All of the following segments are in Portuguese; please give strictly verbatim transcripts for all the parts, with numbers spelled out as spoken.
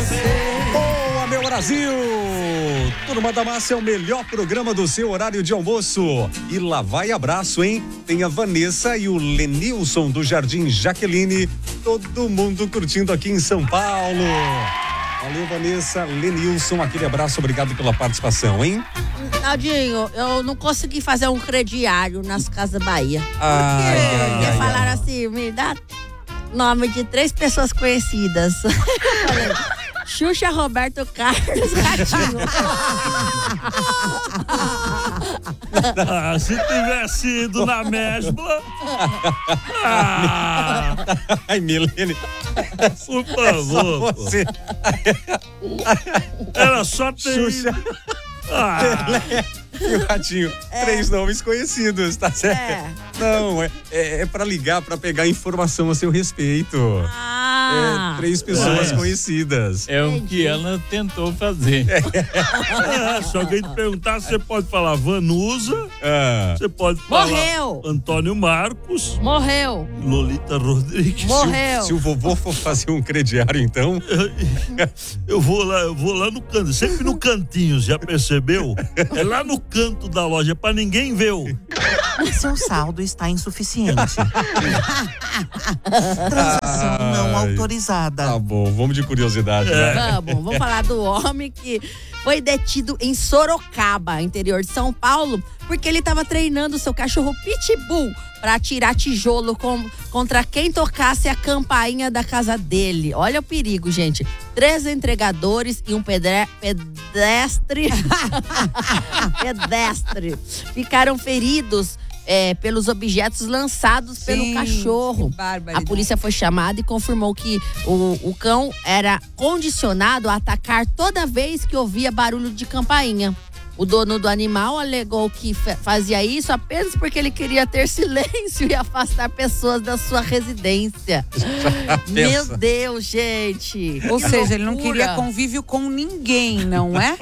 você. Boa, meu Brasil! Turma da Massa é o melhor programa do seu horário de almoço. E lá vai abraço, hein? Tem a Vanessa e o Lenilson do Jardim Jaqueline. Todo mundo curtindo aqui em São Paulo. Valeu, Vanessa, Lenilson, aquele abraço, obrigado pela participação, hein? Tadinho, eu não consegui fazer um crediário nas Casas Bahia. Ai, ai, ai, Porque ai, falaram ai. assim, me dá nome de três pessoas conhecidas. Falei, Xuxa, Roberto Carlos, Ratinho. Ah, se tivesse ido na mesma. Ah, Ai, Milene. por favor. É só você. Era só ter Xuxa. ido. Ah, E o Ratinho, três nomes conhecidos, tá certo? É. Não, é, é, é pra ligar, pra pegar informação a seu respeito. Ah, É, três pessoas É. conhecidas. é o Entendi. que ela tentou fazer. É, se alguém te perguntar, você pode falar Vanusa, Ah, você pode falar Morreu. Antônio Marcos, morreu, Lolita Rodrigues. morreu. se o vovô for fazer um crediário, então, Eu vou lá, eu vou lá no canto, sempre no cantinho, já percebeu? É lá no canto da loja, pra ninguém ver. o- Seu saldo está insuficiente. Transação não Ai. autorizada. tá bom, vamos de curiosidade, né? Vamos, vamos falar do homem que foi detido em Sorocaba, interior de São Paulo, porque ele estava treinando o seu cachorro Pitbull para atirar tijolo com- contra quem tocasse a campainha da casa dele. Olha o perigo, gente. Três entregadores e um pedre- pedestre, pedestre ficaram feridos é, pelos objetos lançados pelo Sim, cachorro. que barbaridade. A polícia foi chamada e confirmou que o, o cão era condicionado a atacar toda vez que ouvia barulho de campainha. O dono do animal alegou que fa- fazia isso apenas porque ele queria ter silêncio e afastar pessoas da sua residência. Meu Pensa. Deus, gente. Ou Que seja, ele não loucura. queria convívio com ninguém, não é?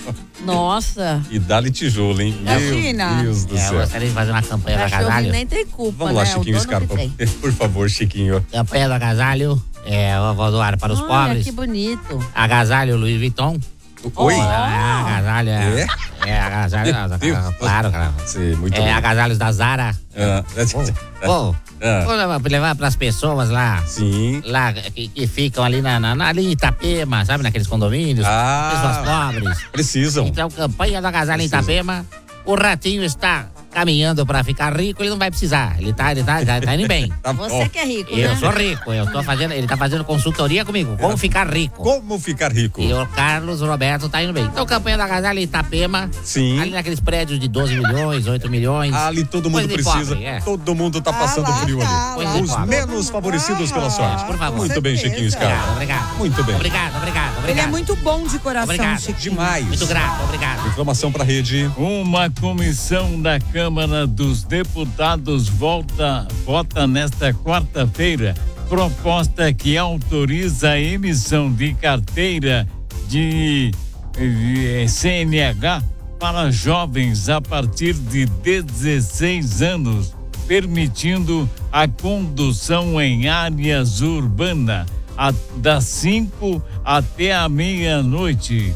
Nossa. E dá-lhe tijolo, hein? Imagina. Meu Deus do É, eu céu. gostaria de fazer uma campanha do Cachorro agasalho. nem tem culpa, Vamos lá, né? Chiquinho o dono Scarpa. que tem. Por favor, Chiquinho. Campanha do agasalho. É, eu vou doar para os Olha, pobres. que bonito. Agasalho Louis Vuitton. Oi? É, agasalho. É, É? é agasalho. Meu Deus. Claro, cara. Sim, muito É, bem. agasalhos da Zara. Ah, Vou, ah, vou levar, levar para as pessoas lá. sim. Lá que, que ficam ali na, na, na ali em Itapema, sabe? Naqueles condomínios. Pessoas Ah, pobres. precisam. Então, campanha do agasalho em Precisa. Itapema. O Ratinho está caminhando para ficar rico, ele não vai precisar. Ele tá, ele tá, tá, tá indo bem. Tá bom. Você que é rico, Eu né? sou rico, eu tô fazendo, ele tá fazendo consultoria comigo. Como ficar rico? Como ficar rico? E o Carlos Roberto tá indo bem. Então, campanha do agasalho em Itapema. Sim. Ali naqueles prédios de doze milhões, oito milhões. Ali todo mundo Coisa de precisa. pobre, é. Todo mundo tá passando Ah lá, frio tá ali. lá, Os tá. menos favorecidos pela sorte. Por favor. Muito bem, certeza. Chiquinho Scarpa. Obrigado, obrigado. Muito bem. Obrigado, obrigado, obrigado. Ele é muito bom de coração, Obrigado. Chiquinho. Demais. Muito grato, obrigado. Informação pra rede. Uma comissão da Câmara dos Deputados volta, vota nesta quarta-feira proposta que autoriza a emissão de carteira de eh, C N H para jovens a partir de dezesseis anos, permitindo a condução em áreas urbanas a- das cinco até a meia-noite.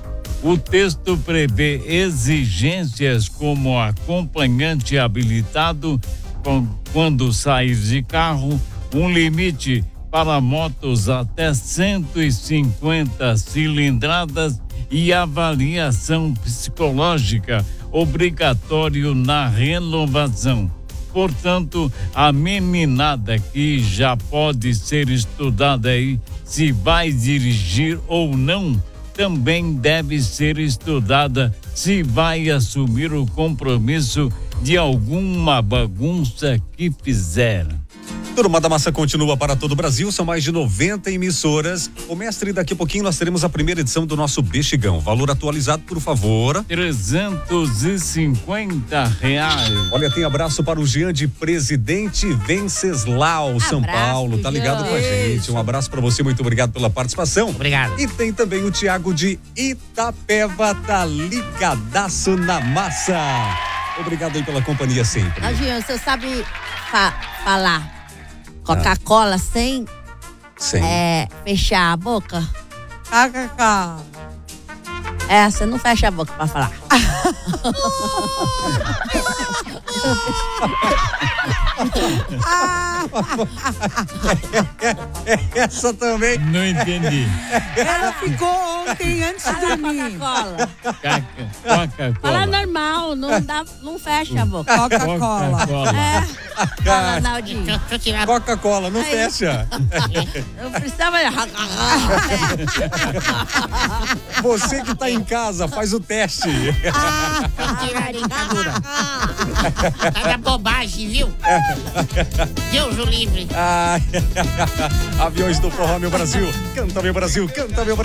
O texto prevê exigências como acompanhante habilitado com- quando sair de carro, um limite para motos até cento e cinquenta cilindradas e avaliação psicológica obrigatório na renovação. Portanto, a meninada que já pode ser estudada aí se vai dirigir ou não, também deve ser estudada se vai assumir o compromisso de alguma bagunça que fizer. Turma da Massa continua para todo o Brasil, são mais de noventa emissoras. O mestre, daqui a pouquinho nós teremos a primeira edição do nosso Bexigão. Valor atualizado, por favor. trezentos e cinquenta reais. Olha, tem abraço para o Jean de Presidente Venceslau, São Abraço, Paulo. Tá ligado Jean. com a gente. Um abraço para você, muito obrigado pela participação. Obrigado. E tem também o Tiago de Itapeva, tá ligadaço na massa. Obrigado aí pela companhia sempre. Tadinho, você sabe fa- falar Coca-Cola sem Sim. é, fechar a boca? Kkk. É, você não fecha a boca pra falar. Essa também. Não entendi. Ela ficou ontem antes de dormir. Coca-Cola. Caca, Fala Coca-Cola. normal, não, dá, não fecha a boca. Coca-Cola. Coca-Cola. É. Fala, Naldinho. Deixa eu tirar. Coca-Cola, não Aí. fecha. Eu precisava. Você que tá em casa, faz o teste. Tirar a dentadura. Cada bobagem, viu? Deus o livre. Ah, aviões do Forró, meu Brasil. Canta, meu Brasil, canta, meu Brasil.